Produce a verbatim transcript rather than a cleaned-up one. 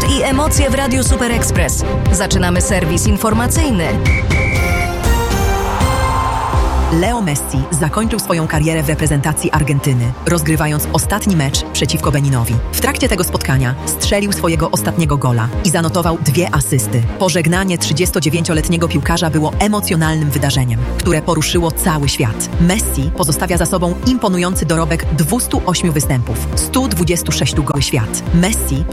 sport i emocje w Radiu Super Express. Zaczynamy serwis informacyjny. Leo Messi zakończył swoją karierę w reprezentacji Argentyny, rozgrywając ostatni mecz przeciwko Beninowi. W trakcie tego spotkania strzelił swojego ostatniego gola i zanotował dwie asysty. Pożegnanie trzydziestodziewięcioletniego piłkarza było emocjonalnym wydarzeniem, które poruszyło cały świat. Messi pozostawia za sobą imponujący dorobek dwustu ośmiu występów, stu dwudziestu sześciu goli świat. Messi